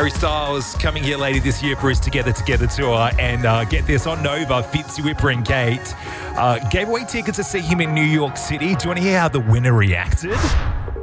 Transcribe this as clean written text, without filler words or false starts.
Harry Styles coming here later this year for his Together tour. And get this, on Nova, Fitzy, Whipper and Kate gave away tickets to see him in New York City. Do you want to hear how the winner reacted?